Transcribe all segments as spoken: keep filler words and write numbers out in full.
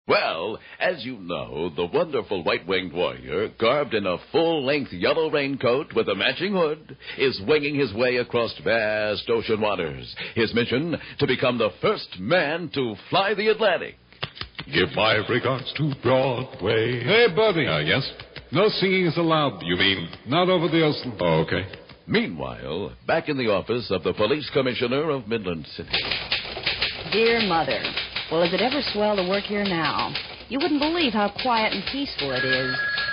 Well, as you know, the wonderful white-winged warrior, garbed in a full-length yellow raincoat with a matching hood, is winging his way across vast ocean waters. His mission, to become the first man to fly the Atlantic. Give my regards to Broadway. Hey, buddy. Uh, yes? No singing is allowed. You mean? Not over the ocean. Oh, okay. Meanwhile, back in the office of the police commissioner of Midland City. Dear Mother, well, is it ever swell to work here now? You wouldn't believe how quiet and peaceful it is.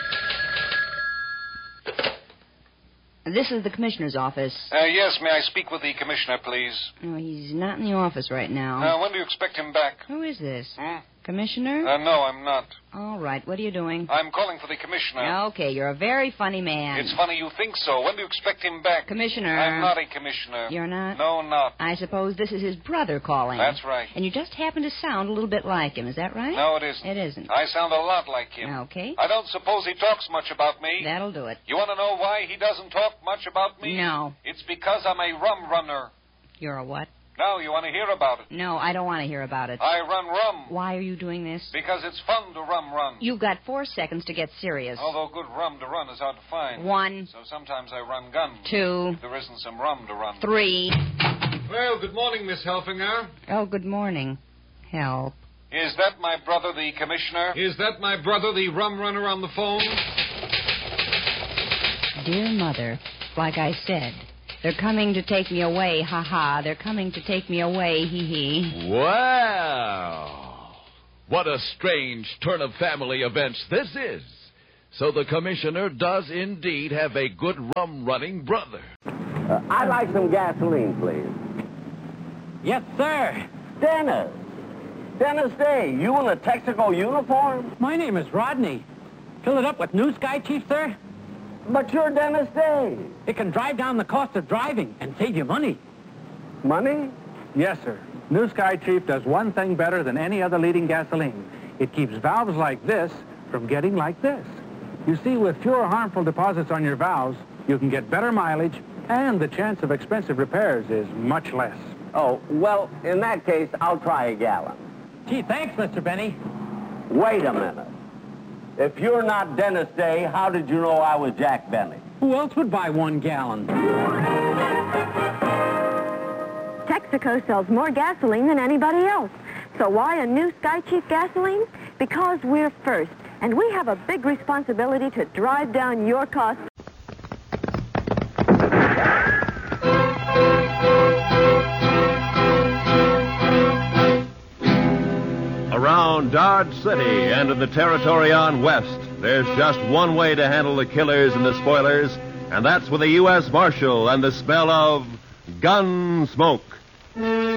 This is the commissioner's office. Uh, yes, may I speak with the commissioner, please? Oh, he's not in the office right now. Uh, when do you expect him back? Who is this? Hmm? Commissioner? Uh, no, I'm not. All right, what are you doing? I'm calling for the commissioner. Okay, you're a very funny man. It's funny you think so. When do you expect him back? Commissioner. I'm not a commissioner. You're not? No, not. I suppose this is his brother calling. That's right. And you just happen to sound a little bit like him, is that right? No, it isn't. It isn't. I sound a lot like him. Okay. I don't suppose he talks much about me. That'll do it. You want to know why he doesn't talk much about me? No. It's because I'm a rum runner. You're a what? Now, you want to hear about it? No, I don't want to hear about it. I run rum. Why are you doing this? Because it's fun to rum run. You've got four seconds to get serious. Although good rum to run is hard to find. One. So sometimes I run gun. Two. If there isn't some rum to run. Three. Well, good morning, Miss Helfinger. Oh, good morning. Help. Is that my brother, the commissioner? Is that my brother, the rum runner on the phone? Dear Mother, like I said, they're coming to take me away, ha-ha. They're coming to take me away, hee-hee. Wow! What a strange turn of family events this is. So the commissioner does indeed have a good rum-running brother. Uh, I'd like some gasoline, please. Yes, sir. Dennis. Dennis Day, you in a Texaco uniform? My name is Rodney. Fill it up with New Sky, Chief, sir? But you're Dennis Day. It can drive down the cost of driving and save you money. Money? Yes, sir. New Sky Chief does one thing better than any other leading gasoline. It keeps valves like this from getting like this. You see, with fewer harmful deposits on your valves, you can get better mileage, and the chance of expensive repairs is much less. Oh, well, in that case, I'll try a gallon. Gee, thanks, Mister Benny. Wait a minute. If you're not Dennis Day, how did you know I was Jack Benny? Who else would buy one gallon? Texaco sells more gasoline than anybody else. So why a New Sky Chief gasoline? Because we're first, and we have a big responsibility to drive down your costs. Around Dodge City and in the territory on West, there's just one way to handle the killers and the spoilers, and that's with a U S Marshal and the smell of gun smoke.